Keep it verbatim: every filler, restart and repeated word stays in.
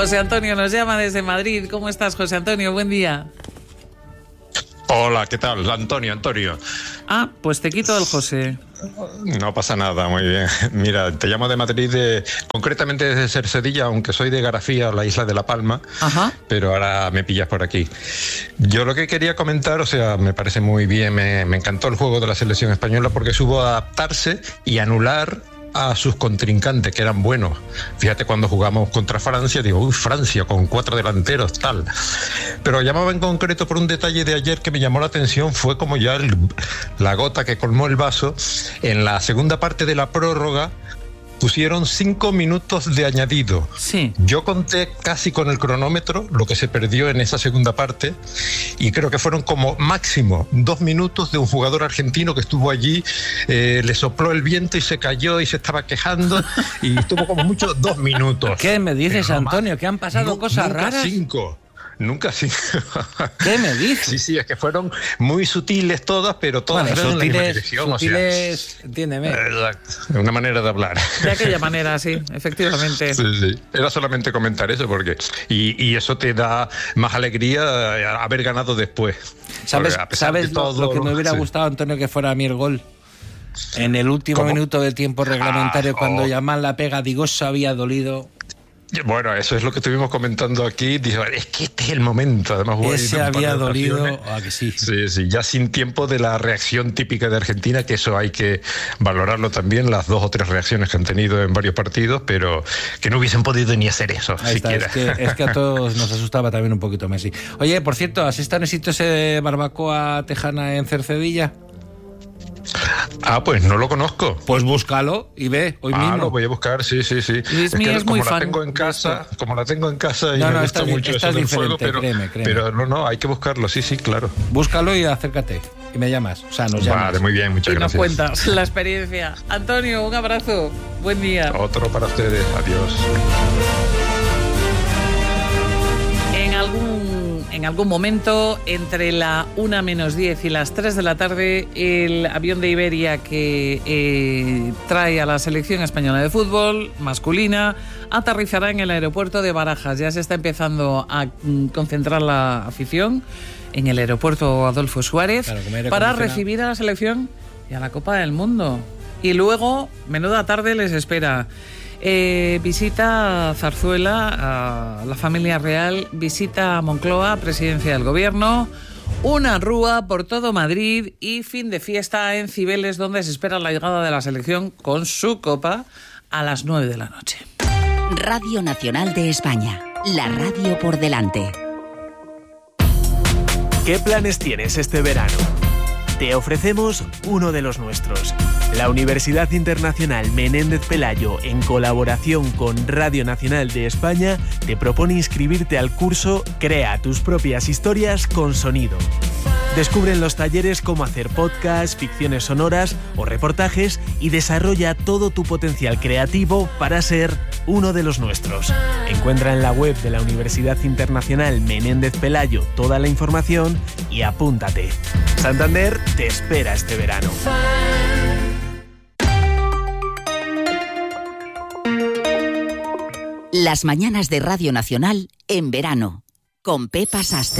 José Antonio nos llama desde Madrid. ¿Cómo estás, José Antonio? Buen día. Hola, ¿qué tal? Antonio, Antonio. Ah, pues te quito el José. No pasa nada, muy bien. Mira, te llamo de Madrid, de, concretamente desde Cercedilla, aunque soy de Garafía, la isla de La Palma. Ajá. Pero ahora me pillas por aquí. Yo lo que quería comentar, o sea, me parece muy bien, me, me encantó el juego de la selección española porque supo adaptarse y anular a sus contrincantes, que eran buenos. Fíjate, cuando jugamos contra Francia, digo, uy, Francia, con cuatro delanteros, tal. Pero llamaba en concreto por un detalle de ayer que me llamó la atención, fue como ya el, la gota que colmó el vaso. En la segunda parte de la prórroga, pusieron cinco minutos de añadido. Sí. Yo conté casi con el cronómetro lo que se perdió en esa segunda parte y creo que fueron como máximo dos minutos de un jugador argentino que estuvo allí, eh, le sopló el viento y se cayó y se estaba quejando y estuvo como mucho dos minutos. ¿Qué me dices, no, Antonio? Que han pasado no, cosas nunca raras. Cinco. Nunca sí. ¿Qué me dices? Sí, sí, es que fueron muy sutiles todas, pero todas bueno, en sutiles, la misma dirección. Sutiles, o sea, entiéndeme. Exacto, una manera de hablar. De aquella manera, sí, efectivamente. Sí, sí. Era solamente comentar eso, porque y, y eso te da más alegría haber ganado después. ¿Sabes, ¿sabes de todo, lo que me hubiera sí. gustado, Antonio, que fuera a mí el gol? En el último ¿Cómo? minuto del tiempo reglamentario, ah, cuando oh. Yamal la pega, digo, eso había dolido. Bueno, eso es lo que estuvimos comentando aquí. Dijo, es que este es el momento. Además, ese había dolido. Ah, que sí. Sí, sí, ya sin tiempo de la reacción típica de Argentina, que eso hay que valorarlo también, las dos o tres reacciones que han tenido en varios partidos, pero que no hubiesen podido ni hacer eso, Ahí siquiera. Está, es, que, es que a todos nos asustaba también un poquito Messi. Oye, por cierto, ¿has estado en el sitio ese de barbacoa tejana en Cercedilla? Ah, pues no lo conozco. Pues búscalo y ve hoy ah, mismo. Lo voy a buscar, sí, sí, sí. Luis es que es como muy la tengo en casa, como la tengo en casa y no, me no, gusta estás, mucho estás eso del fuego, pero, créeme, créeme. pero no, no, hay que buscarlo, sí, sí, claro. Búscalo y acércate y me llamas, o sea, nos llamas. Vale, muy bien, muchas y gracias. Y nos cuentas la experiencia. Antonio, un abrazo, buen día. Otro para ustedes, adiós. En algún En algún momento, entre la una menos diez y las tres de la tarde, el avión de Iberia que eh, trae a la selección española de fútbol masculina aterrizará en el aeropuerto de Barajas. Ya se está empezando a concentrar la afición en el aeropuerto Adolfo Suárez claro, para recibir a la selección y a la Copa del Mundo. Y luego, menuda tarde les espera. Eh, visita a Zarzuela, a la familia real, visita a Moncloa, presidencia del gobierno, una rúa por todo Madrid y fin de fiesta en Cibeles, donde se espera la llegada de la selección con su copa a las nueve de la noche. Radio Nacional de España, la radio por delante. ¿Qué planes tienes este verano? Te ofrecemos uno de los nuestros. La Universidad Internacional Menéndez Pelayo, en colaboración con Radio Nacional de España, te propone inscribirte al curso Crea tus propias historias con sonido. Descubre en los talleres cómo hacer podcasts, ficciones sonoras o reportajes y desarrolla todo tu potencial creativo para ser uno de los nuestros. Encuentra en la web de la Universidad Internacional Menéndez Pelayo toda la información y apúntate. Santander te espera este verano. Las mañanas de Radio Nacional en verano, con Pepa Sastre.